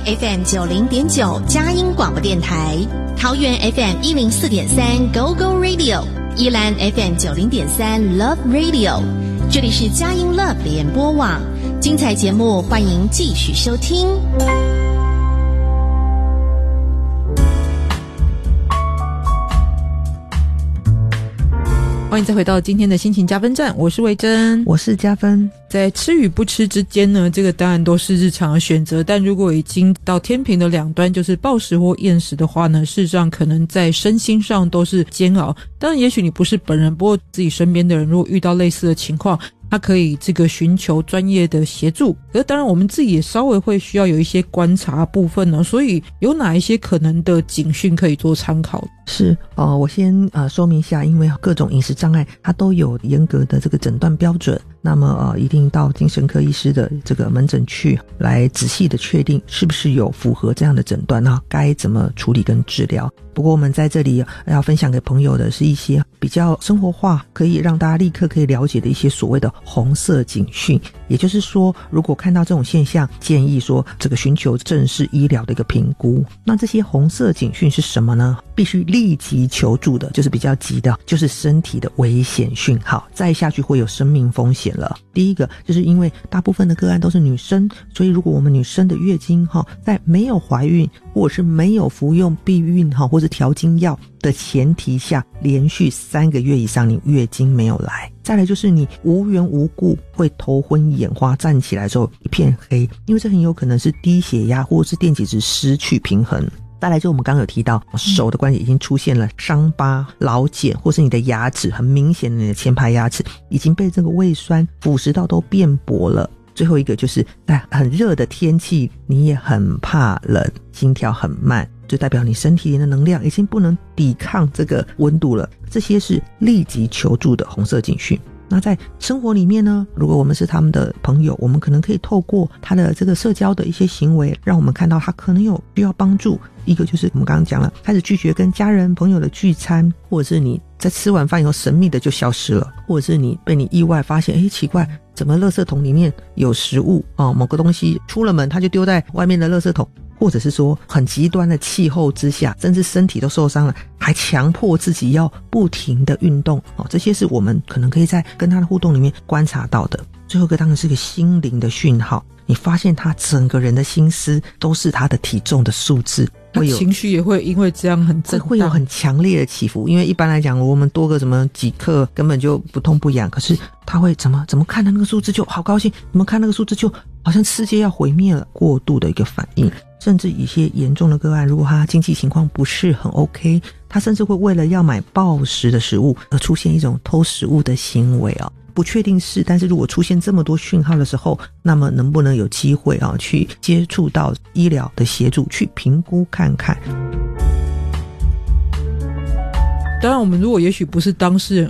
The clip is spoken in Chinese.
FM 90.9佳音广播电台，桃园 FM 104.3 Go Go Radio， 宜兰 FM 90.3 Love Radio。这里是佳音 Love 联播网，精彩节目欢迎继续收听。 欢迎再回到今天的心情加分站，我是维珍， 我是加分。 在吃与不吃之间呢，这个当然都是日常的选择，但如果已经到天平的两端，就是暴食或厌食的话呢，事实上可能在身心上都是煎熬。当然也许你不是本人，不过自己身边的人如果遇到类似的情况，他可以这个寻求专业的协助。可是当然我们自己也稍微会需要有一些观察部分呢，所以有哪一些可能的警讯可以做参考？ 是我先说明一下，因为各种饮食障碍它都有严格的这个诊断标准，那么一定到精神科医师的这个门诊去来仔细的确定是不是有符合这样的诊断，那该怎么处理跟治疗。不过我们在这里要分享给朋友的是一些比较生活化，可以让大家立刻可以了解的一些所谓的红色警讯。也就是说，如果看到这种现象，建议说这个寻求正式医疗的一个评估。那这些红色警讯是什么呢？必须立即求助的，就是比较急的，就是身体的危险讯号，再下去会有生命风险了。第一个就是因为大部分的个案都是女生，所以如果我们女生的月经在没有怀孕或者是没有服用避孕或者调经药的前提下，连续3个月以上你月经没有来。再来就是你无缘无故会头昏眼花，站起来之后一片黑，因为这很有可能是低血压或者是电解质失去平衡。再来就我们刚刚有提到手的关节已经出现了伤疤、老茧，或是你的牙齿很明显的你的前排牙齿已经被这个胃酸腐蚀到都变薄了。最后一个就是在很热的天气你也很怕冷，心跳很慢，就代表你身体里的能量已经不能抵抗这个温度了。这些是立即求助的红色警讯。那在生活里面呢，如果我们是他们的朋友，我们可能可以透过他的这个社交的一些行为，让我们看到他可能有需要帮助。一个就是我们刚刚讲了，开始拒绝跟家人朋友的聚餐，或者是你在吃完饭以后神秘的就消失了，或者是你被你意外发现奇怪怎么垃圾桶里面有食物某个东西出了门他就丢在外面的垃圾桶，或者是说很极端的气候之下，甚至身体都受伤了，还强迫自己要不停的运动这些是我们可能可以在跟他的互动里面观察到的。最后一个当然是个心灵的讯号，你发现他整个人的心思都是他的体重的数字，会有情绪也会因为这样很震荡， 会有很强烈的起伏。因为一般来讲我们多个什么几克根本就不痛不痒，可是他会怎么看到那个数字就好高兴，怎么看那个数字就好像世界要毁灭了，过度的一个反应。甚至一些严重的个案，如果他经济情况不是很 OK， 他甚至会为了要买暴食的食物而出现一种偷食物的行为不确定是，但是如果出现这么多讯号的时候，那么能不能有机会去接触到医疗的协助，去评估看看。 当然我们如果也许不是当事人，